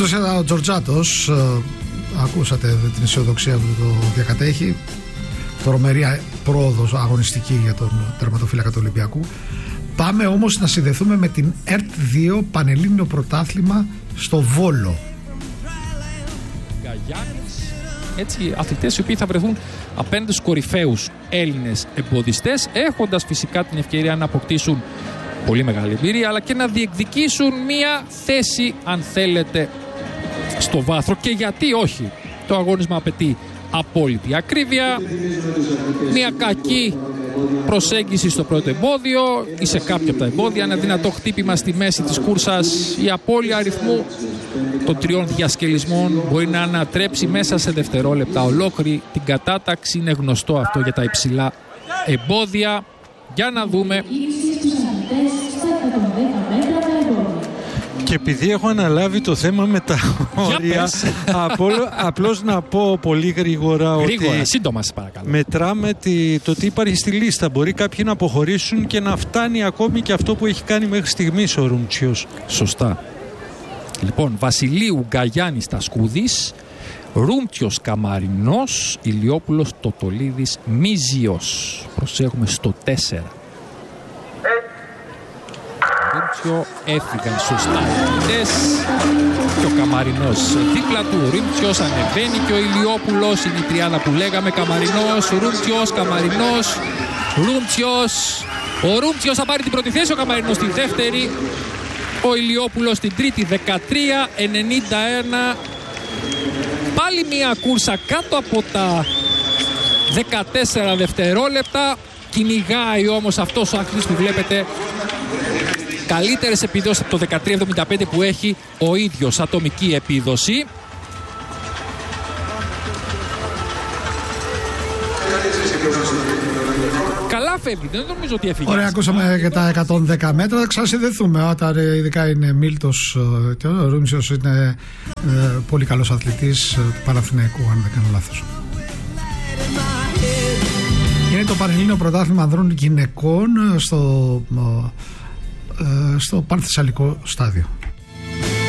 Εκτός ο Τζορτζάτος, ακούσατε την αισιοδοξία που το διακατέχει, τρομερή πρόοδος αγωνιστική για τον τερματοφύλακα του Ολυμπιακού. Πάμε όμως να συνδεθούμε με την ΕΡΤ2 Πανελλήνιο Πρωτάθλημα στο Βόλο. Έτσι, αθλητές οι οποίοι θα βρεθούν απέναντι στους κορυφαίους Έλληνες εμποδιστές, έχοντας φυσικά την ευκαιρία να αποκτήσουν πολύ μεγάλη εμπειρία, αλλά και να διεκδικήσουν μία θέση, αν θέλετε, στο βάθρο. Και γιατί όχι? Το αγώνισμα απαιτεί απόλυτη ακρίβεια, μία κακή προσέγγιση στο πρώτο εμπόδιο ή σε κάποια από τα εμπόδια, ένα δυνατό χτύπημα στη μέση της κούρσας, η απώλεια αριθμού των 3 διασκελισμών μπορεί να ανατρέψει μέσα σε δευτερόλεπτα ολόκληρη την κατάταξη. Είναι γνωστό αυτό για τα υψηλά εμπόδια. Για να δούμε. Και επειδή έχω αναλάβει το θέμα με τα όρια, απλώς να πω πολύ γρήγορα ότι σύντομα σε παρακαλώ. Μετράμε το τι υπάρχει στη λίστα. Μπορεί κάποιοι να αποχωρήσουν και να φτάνει ακόμη και αυτό που έχει κάνει μέχρι στιγμής ο Ρούμτσιος. Σωστά. Λοιπόν, Βασιλείου Γκαγιάννης Τασκούδης, Ρούμτσιος Καμαρινός, Ηλιόπουλος Τοτολίδης Μίζιος. Προσέχουμε στο 4. Ρούμτσιο έφυγαν σωστά οι αθλητές και ο Καμαρινός δίπλα του. Ο Ρούμτσιος ανεβαίνει και ο Ηλιόπουλος, είναι η τριάδα που λέγαμε. Καμαρινός, Ρούμτσιος, Καμαρινός, Ρούμτσιος. Ο Ρούμτσιος θα πάρει την πρώτη θέση, ο Καμαρινός τη δεύτερη, ο Ηλιόπουλος την τρίτη. 13-91. Πάλι μια κούρσα κάτω από τα 14 δευτερόλεπτα. Κυνηγάει όμως αυτός ο αθλητής που βλέπετε καλύτερες επιδόσεις από το 13-75 που έχει ο ίδιος, ατομική επίδοση. Καλά φεύγει, δεν νομίζω ότι έφυγε. Ωραία, ακούσαμε για τα 110 μέτρα. Θα ξανασυνδεθούμε όταν ειδικά είναι Μίλτος και ο Ρούμτσιος είναι πολύ καλός αθλητής του Παναθηναϊκού, αν δεν κάνω λάθος. Είναι το Πανελλήνιο Πρωτάθλημα Ανδρών Γυναικών στο Πανθεσσαλικό στάδιο.